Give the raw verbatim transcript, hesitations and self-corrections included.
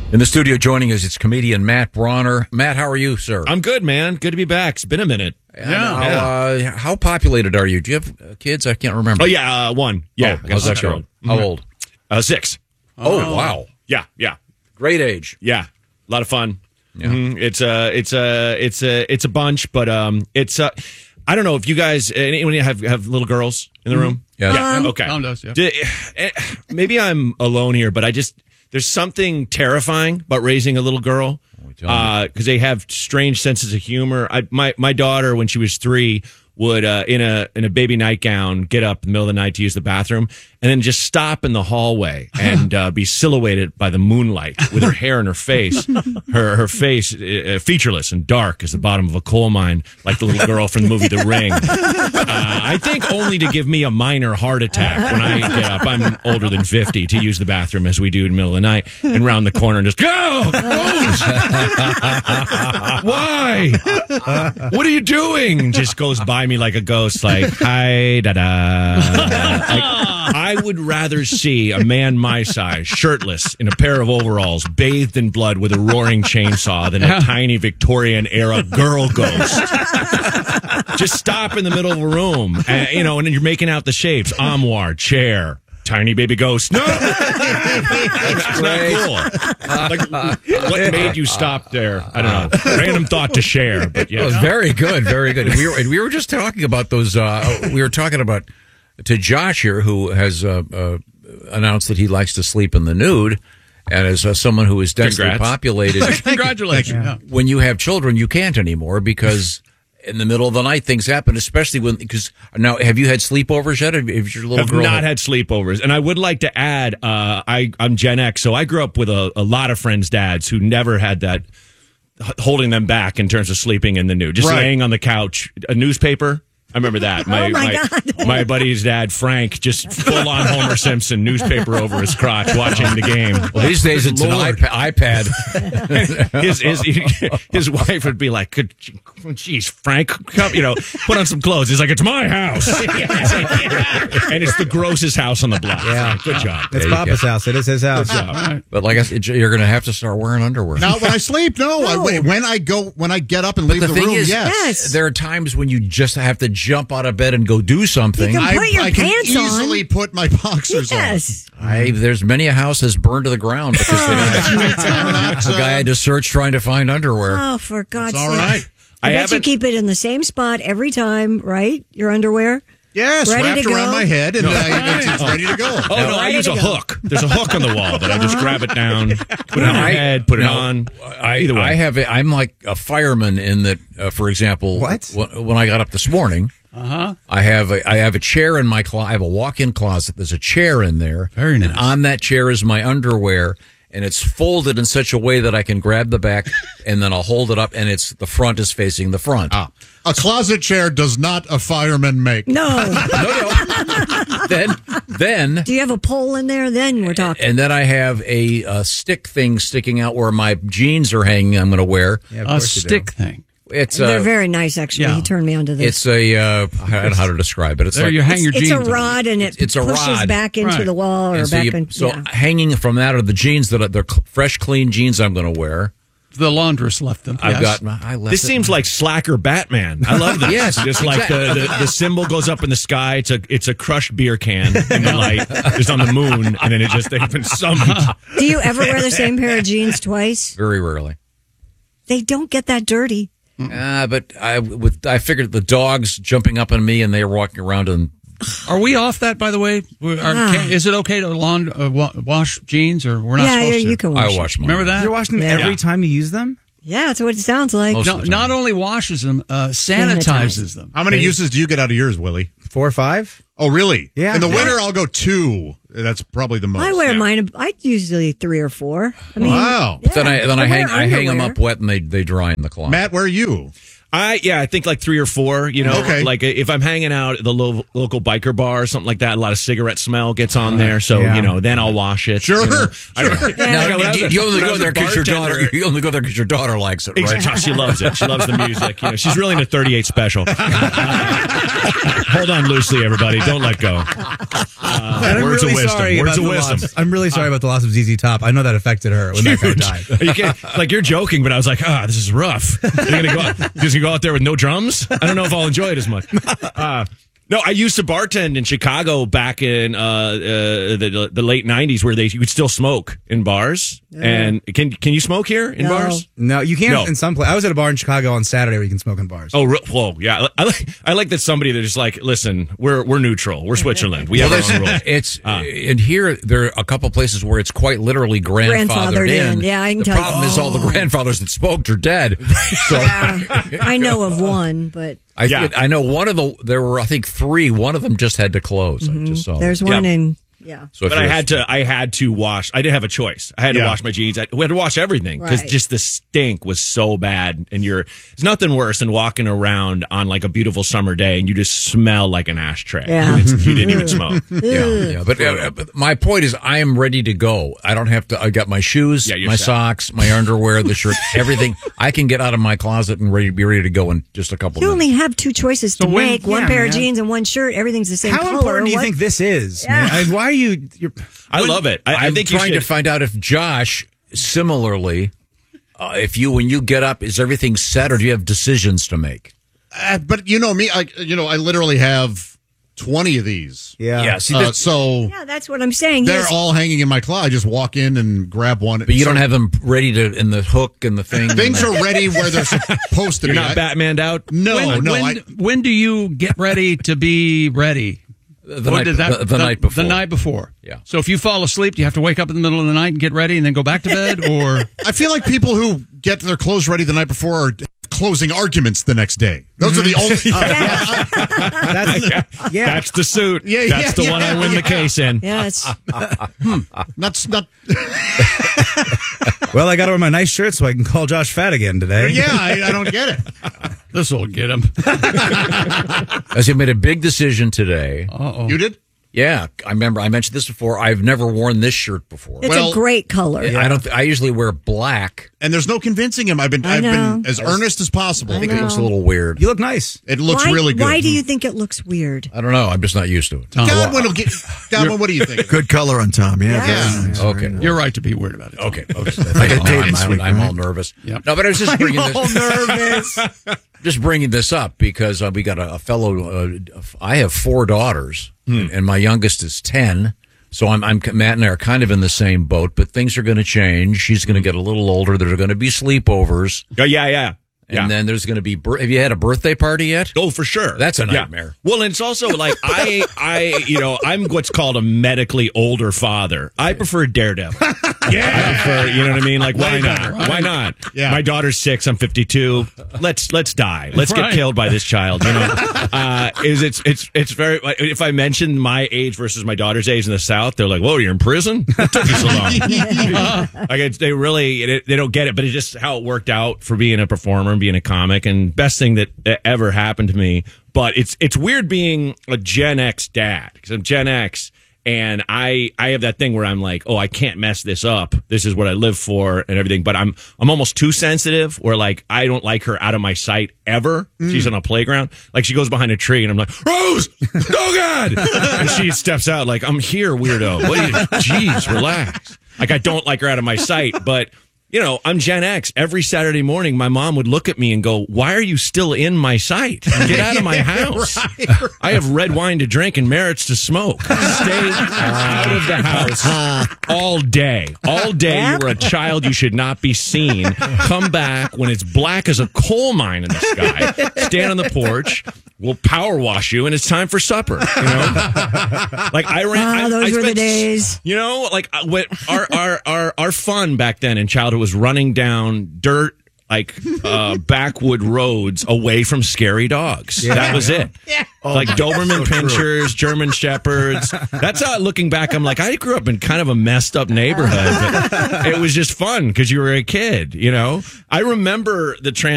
In the studio joining us, it's comedian Matt Bronner. Matt, how are you, sir? I'm good, man. Good to be back. It's been a minute. Yeah. Now, uh, how populated are you? Do you have uh, kids? I can't remember. Oh, yeah, uh, one. Yeah. Oh, how's that going? How mm-hmm. old? Uh, six. Oh, oh, wow. Yeah, yeah. Great age. Yeah. A lot of fun. Yeah. Mm-hmm. It's a, it's a, it's a, it's a bunch, but um, it's uh, I don't know if you guys, anyone have have little girls in the room? Yeah. Yeah. Um, Okay. Tom does, yeah. D- eh, Maybe I'm alone here, but I just there's something terrifying about raising a little girl because uh, they have strange senses of humor. I, my my daughter, when she was three, would uh, in a in a baby nightgown get up in the middle of the night to use the bathroom, and then just stop in the hallway and uh, be silhouetted by the moonlight with her hair in her face, her her face uh, featureless and dark as the bottom of a coal mine, like the little girl from the movie The Ring. Uh, I think only to give me a minor heart attack when I get up. I'm older than fifty to use the bathroom as we do in the middle of the night and round the corner and just go. Why? What are you doing? Just goes by me like a ghost, like, hi, da-da. Like, I would rather see a man my size, shirtless, in a pair of overalls, bathed in blood with a roaring chainsaw than a tiny Victorian-era girl ghost. Just stop in the middle of a room, and, you know, and then you're making out the shapes. Armoire, chair. Tiny baby ghost. No, it's not cool. Like, what made you stop there? I don't know. Random thought to share, but yeah, Well, very good, very good. We were and we were just talking about those. Uh, we were talking about to Josh here, who has uh, uh, announced that he likes to sleep in the nude, and as uh, someone who is densely Congrats. populated, Congratulations. Yeah. when you have children, you can't anymore because. In the middle of the night, things happen, especially when, because now, have you had sleepovers yet? Have, have your little I've girl not had sleepovers. And I would like to add, uh, I, I'm Gen X, so I grew up with a, a lot of friends' dads who never had that h- holding them back in terms of sleeping in the nude. Just Right. laying on the couch, a newspaper. I remember that. My, Oh, my God. my buddy's dad, Frank, just full on Homer Simpson, newspaper over his crotch, watching the game. Well, these days it's an Lord. iPad. iPad. his, his his wife would be like, "Geez, Frank, come, you know, put on some clothes." He's like, "It's my house," and it's the grossest house on the block. Yeah. Good job. It's There you Papa's go. house. It is his house. But like I said, you're going to have to start wearing underwear. Not when I sleep. No, I, wait, when I go, when I get up and leave the the, thing room. is, yes, Yes. there are times when you just have to jump out of bed and go do something. You can I, put your I can pants on. easily put my boxers Yes. I, there's many a house that's burned to the ground because they on. a guy had to search trying to find underwear. Oh, for God's It's all sake. right. I, I bet you haven't- keep it in the same spot every time, right? Your underwear? Yes, Ready wrapped to go? around my head, and I, it's, it's ready to go. Oh no, I Ready use to a go. hook. There's a hook on the wall that I just grab it down, put it on my I- head, put it no, on. I, Either way. I have. A, I'm like a fireman in that. Uh, for example, What? When, when I got up this morning, uh-huh. I have a I have a chair in my closet. I have a walk-in closet. There's a chair in there. Very And nice. on that chair is my underwear, and it's folded in such a way that I can grab the back and then I'll hold it up, and it's the front is facing the front. Ah. A closet chair does not a fireman make. No. No, no. then, then. Do you have a pole in there? Then we're talking. And then I have a, uh stick thing sticking out where my jeans are hanging. I'm going to wear. Yeah, of A course you do. stick thing. It's They're uh, very nice, actually. yeah. He turned me onto this. it's a uh, I don't know how to describe it. It's There like you hang your it's jeans a on. rod, and it It's a pushes rod. back into Right. the wall or and so, back you- in. so yeah. hanging from that are the jeans that are they're cl- fresh, clean jeans I'm going to wear. The laundress left them. I've yes. got my. I left This it- seems like Slacker Batman. I love this. Yes, just like the, the the symbol goes up in the sky. It's a it's a crushed beer can in the light, just on the moon, and then it just they've been summoned. Do you ever wear the same pair of jeans twice? very rarely. They don't get that dirty. Uh, but I with I figured the dogs jumping up on me and they were walking around and Are we off that, by the way? We're- Are, Ah. can, is it okay to laund, uh, wa- wash jeans, or we're not Yeah, supposed yeah, to? you can wash I it. wash my. Remember that? You're washing them Yeah. every time you use them? Yeah, that's what it sounds like. Most No, of the not time. only washes them, uh, Sanitizes. sanitizes them. How many uses do you get out of yours, Willie? Four or five? Oh, really? Yeah. In the Yeah. winter, I'll go two. That's probably the most. I wear Yeah. mine. I usually three or four. I mean, Wow. yeah, Then I then I, wear hang I hang them underwear. up wet and they they dry in the closet. Matt, where are you? I yeah, I think like three or four. You know, Okay. like if I'm hanging out at the lo- local biker bar or something like that, a lot of cigarette smell gets on there. So Yeah. you know, then I'll wash it. Sure, you know. I don't know. Yeah. Now, When I was you, a- you only when I go was a there because your daughter. bartender- You only go there because your daughter likes it, right? Exactly. She loves it. She loves the music. You know, she's really into thirty-eight Special. Hold on loosely, everybody. Don't let go. I'm Words of really wisdom. sorry Words about of the wisdom. loss. I'm really sorry about the loss of Z Z Top. I know that affected her when that guy died. You can't, like you're joking, but I was like, ah, this is rough. You're gonna go, out, you're just gonna go out there with no drums. I don't know if I'll enjoy it as much. Uh, no, I used to bartend in Chicago back in uh, uh, the the late nineties, where they you could still smoke in bars. Yeah. And can can you smoke here in No. bars? No, you can't No. in some place. I was at a bar in Chicago on Saturday where you can smoke in bars. Oh, re- whoa, yeah. I like I like that somebody that just like, listen, we're we're neutral. We're Switzerland. We have our own rules. It's Uh. and here there are a couple places where it's quite literally grandfathered, Grandfathered in. in. Yeah, I can the tell you. problem is all the grandfathers that smoked are dead. So I know of one, but I Yeah. I know one of the there were I think three. One of them just had to close. I just saw. there's that. one Yeah. in. Yeah. So if But I you're- had to, I had to wash. I didn't have a choice. I had to Yeah. wash my jeans. I, we had to wash everything because Right. just the stink was so bad. And you're, there's nothing worse than walking around on like a beautiful summer day and you just smell like an ashtray. Yeah. And it's, you didn't even smoke. Yeah, yeah. But, uh, but my point is, I am ready to go. I don't have to. I got my shoes, Yeah, you're my set. socks, my underwear, the shirt, everything. I can get out of my closet and ready be ready to go in just a couple. You minutes. only have two choices to when- make: one yeah, pair of man. jeans and one shirt. Everything's the same How color. important do you What- think this is? Yeah. Man? I mean, why are you? You're, I love it. I, I I'm think you trying should. to find out if Josh, similarly, uh, if you when you get up, is everything set, or do you have decisions to make? Uh, but you know me, I you know I literally have twenty of these. yeah. Yeah, see, Uh, that- so Yeah, that's what I'm saying. they're Yes. all hanging in my closet. I just walk in and grab one. but you So don't have them ready to in the hook and the thing. things are ready where they're supposed to You're be. not I- Batmaned out. No, when, no. when, I, when do you get ready to be ready? the, Or night, does that- the, the night before. The night before. Yeah. So if you fall asleep, do you have to wake up in the middle of the night and get ready and then go back to bed? Or I feel like people who get their clothes ready the night before are closing arguments the next day. Those are the only. That's, yeah. That's the suit. Yeah, That's yeah, the one yeah, I win the case in. Yes. Not, not, Well, I got to wear my nice shirt so I can call Josh fat again today. yeah, I, I don't get it. this will get him. As he made a big decision today. Uh-oh. You did? Yeah, I remember I mentioned this before. I've never worn this shirt before. It's Well- a great color. I don't. Th- I usually wear black. And there's no convincing him. I've been, I I've been know. as earnest as possible. I think it looks a little weird. You look nice. It looks why, really good. Why do you think it looks weird? I don't know. I'm just not used to it. Godwin will get. Godwin, what do you think? Good color on Tom. Yeah. Yeah. very nice. Okay. You're right to be weird about it. Okay. okay. I'm, I'm, I'm, I'm all nervous. Yep. No, but I was just bringing I'm all this. nervous. Just bringing this up because uh, we got a, a fellow. Uh, I have four daughters, and, and my youngest is ten. So I'm, I'm Matt and I are kind of in the same boat, but things are going to change. She's going to get a little older. There are going to be sleepovers, Oh, yeah, yeah. and Yeah. then there's going to be. Bir- have you had a birthday party yet? Oh, for sure. That's a Yeah. nightmare. Well, and it's also like I, I, you know, I'm what's called a medically older father. I prefer Daredevil. Yeah, I prefer. You know what I mean? Like, why not? Why not? Yeah. My daughter's six. I'm fifty-two. Let's let's die. Let's Right. get killed by this child. You know, uh, is it's it's it's very. If I mention my age versus my daughter's age in the South, they're like, "Whoa, you're in prison? What took you so long?" Like it's, they really it, they don't get it, but it's just how it worked out for being a performer and being a comic, and best thing that ever happened to me. But it's it's weird being a Gen X dad because I'm Gen X, and I I have that thing where I'm like, oh, I can't mess this up. This is what I live for and everything. But I'm I'm almost too sensitive, where like I don't like her out of my sight ever. She's on a playground, like she goes behind a tree, and I'm like, Rose, oh God, and she steps out like, I'm here, weirdo. What? Are you, jeez, relax. Like I don't like her out of my sight, but. You know, I'm Gen X. Every Saturday morning, my mom would look at me and go, why are you still in my sight? Get out of my house. I have red wine to drink and merits to smoke. Stay out of the house all day. All day, you were a child. You should not be seen. Come back when it's black as a coal mine in the sky. Stand on the porch. We'll power wash you, and it's time for supper. You know, like I ran. Ah, I, those I were the spent- days. You know, like uh, what our our our our fun back then in childhood was running down dirt like uh, backwood roads away from scary dogs. That was it. Like Doberman Pinschers, German Shepherds. That's how, looking back, I'm like, I grew up in kind of a messed up neighborhood, but it was just fun because you were a kid, you know? I remember the trans